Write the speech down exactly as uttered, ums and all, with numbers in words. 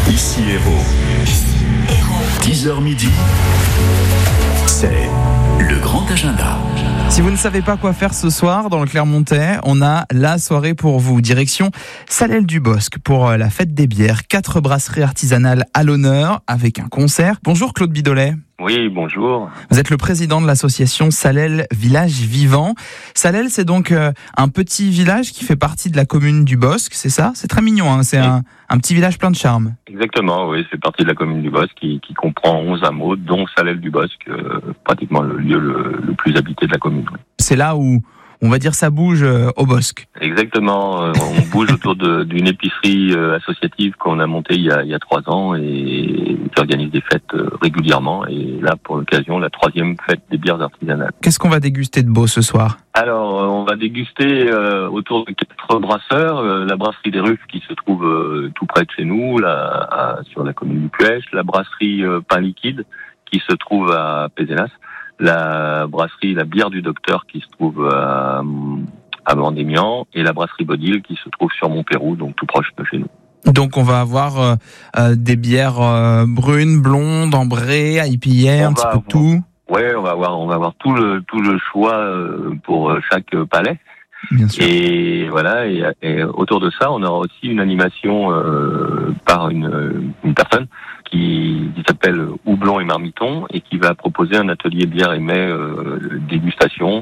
Ici Hérault. dix heures midi, c'est le grand agenda. Si vous ne savez pas quoi faire ce soir dans le Clermontais, on a la soirée pour vous. Direction Salelles-du-Bosc pour la fête des bières. Quatre brasseries artisanales à l'honneur avec un concert. Bonjour Claude Bidolet. Oui, bonjour. Vous êtes le président de l'association Salelles Village Vivant. Salelles, c'est donc euh, un petit village qui fait partie de la commune du Bosc, c'est ça ? C'est très mignon, hein, c'est oui. un, un petit village plein de charme. Exactement, oui, c'est partie de la commune du Bosc qui, qui comprend onze hameaux, dont Salelles-du-Bosc, euh, pratiquement le lieu le, le plus habité de la commune. Oui. C'est là où, on va dire, ça bouge euh, au Bosc. Exactement, euh, on bouge autour de, d'une épicerie euh, associative qu'on a montée il y a, il y a trois ans et qui organise des fêtes euh, régulièrement. Et là, pour l'occasion, la troisième fête des bières artisanales. Qu'est-ce qu'on va déguster de beau ce soir ? Alors, euh, on va déguster euh, autour de quatre brasseurs, euh, la brasserie des Ruffes qui se trouve euh, tout près de chez nous, là, à, sur la commune du Puech, la brasserie euh, Pain Liquide qui se trouve à Pézenas, la brasserie La Bière du Docteur qui se trouve à, à Vendémian et la brasserie Bodil qui se trouve sur Montpérou, donc tout proche de chez nous. Donc on va avoir euh, euh, des bières euh, brunes, blondes, ambrées, I P A, un petit peu de tout. Ouais, on va avoir on va avoir tout le tout le choix euh, pour chaque palais. Bien sûr. Et voilà, et, et autour de ça, on aura aussi une animation euh, par une, une personne qui, qui s'appelle Houblon et Marmiton et qui va proposer un atelier bière et mets euh, dégustation